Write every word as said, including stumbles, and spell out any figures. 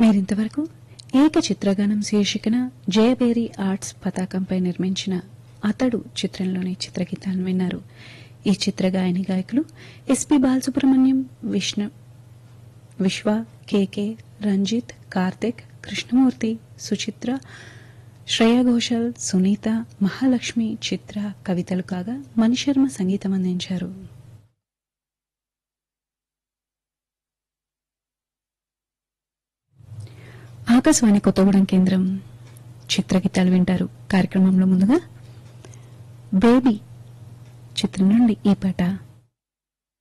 మీరింతవరకు ఏక చిత్రగానం శీర్షికన జయబేరి ఆర్ట్స్ పతాకంపై నిర్మించిన అతడు చిత్రంలోని చిత్రగీతాన్ని విన్నారు. ఈ చిత్ర గాయని గాయకులు ఎస్పి బాలసుబ్రహ్మణ్యం, విష్ణు విశ్వ, కేకే, రంజిత్, కార్తిక్, కృష్ణమూర్తి, సుచిత్ర, శ్రేయా ఘోషల్, సునీత, మహాలక్ష్మి, చిత్ర కవితలు కాగా మణిశర్మ సంగీతం అందించారు. ఆకాశవాణి కొత్తగూడెం కేంద్రం చిత్రగీతాలు వింటారు. కార్యక్రమంలో ముందుగా బేబీ చిత్రం నుండి ఈ పాట.